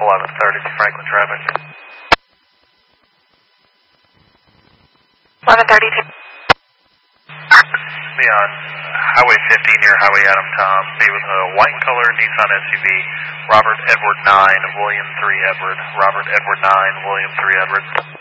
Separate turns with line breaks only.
1130 Franklin traffic.
1132.
Be on Highway 50 near Highway Adam Tom. Be with a white color Nissan SUV. Robert Edward 9, William 3 Edward. Robert Edward 9, William 3 Edward.